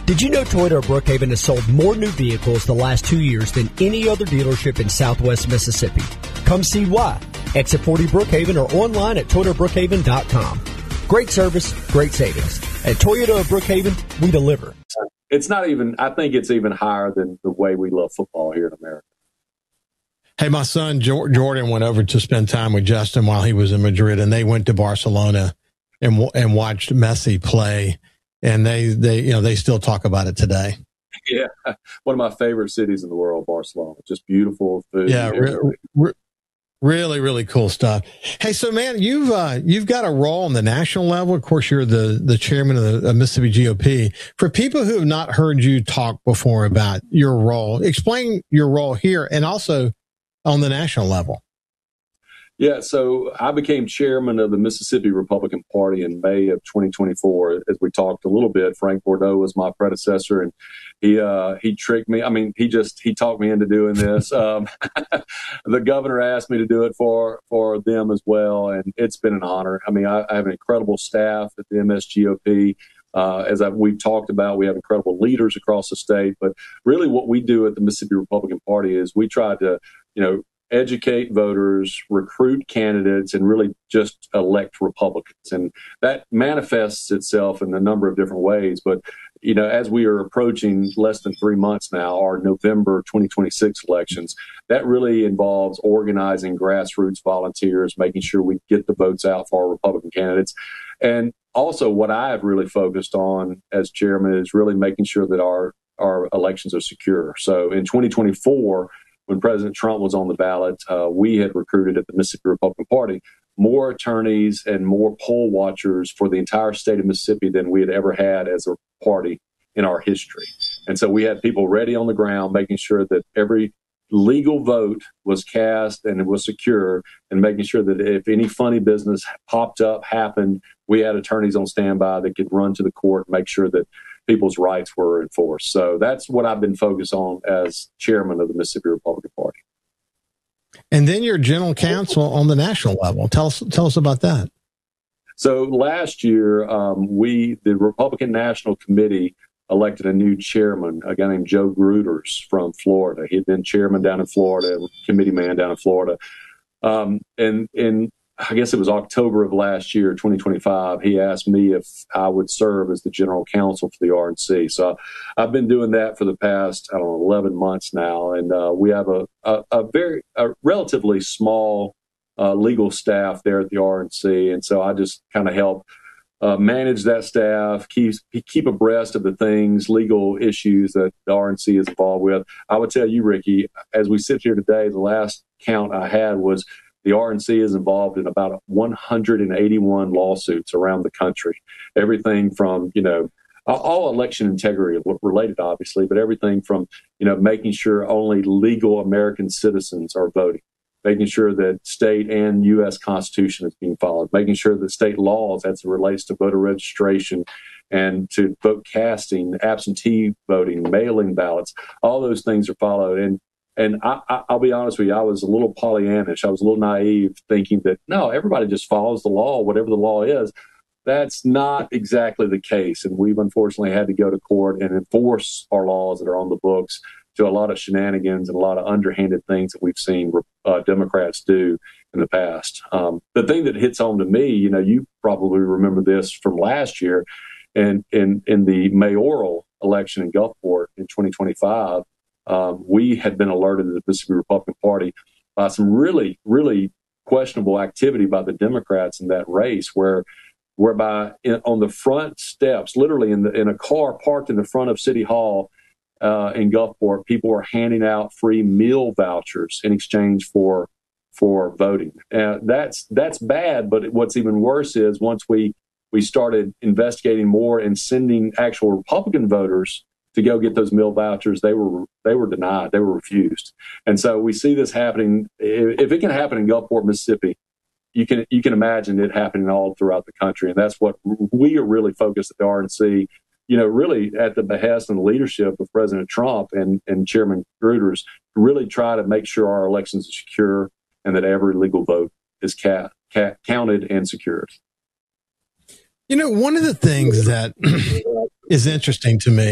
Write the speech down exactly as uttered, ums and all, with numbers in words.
Did you know Toyota of Brookhaven has sold more new vehicles the last two years than any other dealership in Southwest Mississippi? Come see why. Exit forty Brookhaven or online at toyota brookhaven dot com. Great service, great savings. At Toyota of Brookhaven, we deliver. It's not even, I think it's even higher than the way we love football here in America. Hey, my son Jordan went over to spend time with Justin while he was in Madrid, and they went to Barcelona and and watched Messi play. And they, they, you know, they still talk about it today. Yeah, one of my favorite cities in the world, Barcelona. Just beautiful food. Yeah, re- re- really, really cool stuff. Hey, so man, you've uh, you've got a role on the national level. Of course, you're the the chairman of the of Mississippi G O P. For people who have not heard you talk before about your role, explain your role here and also on the national level. Yeah, so I became chairman of the Mississippi Republican Party in May of twenty twenty-four. As we talked a little bit, Frank Bordeaux was my predecessor, and he uh, he tricked me. I mean, he just he talked me into doing this. um, the governor asked me to do it for for them as well, and it's been an honor. I mean, I, I have an incredible staff at the M S G O P. Uh, as I, we've talked about, we have incredible leaders across the state. But really, what we do at the Mississippi Republican Party is we try to, you know, educate voters, recruit candidates, and really just elect Republicans. And that manifests itself in a number of different ways. But, you know, as we are approaching less than three months now, our November twenty twenty-six elections, that really involves organizing grassroots volunteers, making sure we get the votes out for our Republican candidates. And also what I have really focused on as chairman is really making sure that our, our elections are secure. So in twenty twenty-four, when President Trump was on the ballot, uh, we had recruited at the Mississippi Republican Party more attorneys and more poll watchers for the entire state of Mississippi than we had ever had as a party in our history. And so we had people ready on the ground, making sure that every legal vote was cast and it was secure, and making sure that if any funny business popped up, happened, we had attorneys on standby that could run to the court and make sure that people's rights were enforced. So that's what I've been focused on as chairman of the Mississippi Republican Party. And then you're general counsel on the national level. Tell us, tell us about that. So last year, um, we, the Republican National Committee, elected a new chairman, a guy named Joe Gruters from Florida. He had been chairman down in Florida, committee man down in Florida. Um, and, and I guess it was October of last year, twenty twenty-five, he asked me if I would serve as the general counsel for the R N C. So I've been doing that for the past, I don't know, eleven months now. And uh, we have a, a, a very, a relatively small uh, legal staff there at the R N C. And so I just kind of help uh, manage that staff, keep, keep abreast of the things, legal issues that the R N C is involved with. I would tell you, Ricky, as we sit here today, the last count I had was the R N C is involved in about one hundred eighty-one lawsuits around the country. Everything from, you know, all election integrity related, obviously, but everything from, you know, making sure only legal American citizens are voting, making sure that state and U S Constitution is being followed, making sure that state laws as it relates to voter registration and to vote casting, absentee voting, mailing ballots, all those things are followed. And And I, I, I'll be honest with you, I was a little Pollyannish. I was a little naive thinking that, no, everybody just follows the law, whatever the law is. That's not exactly the case. And we've unfortunately had to go to court and enforce our laws that are on the books to a lot of shenanigans and a lot of underhanded things that we've seen uh, Democrats do in the past. Um, the thing that hits home to me, you know, you probably remember this from last year, and in, in the mayoral election in Gulfport in twenty twenty-five, Um, we had been alerted to the Mississippi Republican Party by some really, really questionable activity by the Democrats in that race, where, whereby in, on the front steps, literally in the in a car parked in the front of City Hall uh, in Gulfport, people were handing out free meal vouchers in exchange for for voting. Uh, that's that's bad, but what's even worse is once we we started investigating more and sending actual Republican voters to go get those meal vouchers, they were they were denied, they were refused. And so we see this happening. If it can happen in Gulfport, Mississippi, you can you can imagine it happening all throughout the country. And that's what we are really focused at the R N C, you know, really at the behest and leadership of President Trump and, and Chairman Gruters, to really try to make sure our elections are secure and that every legal vote is ca- ca- counted and secured. You know, one of the things that is interesting to me